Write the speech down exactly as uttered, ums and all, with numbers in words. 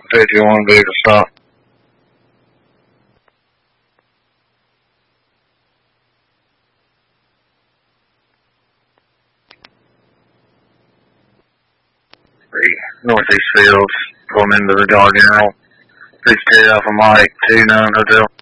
fifty-one vehicle stop. The Northeast Fields, pulling into the Dollar General. Please carry off from Mike two nine Hotel.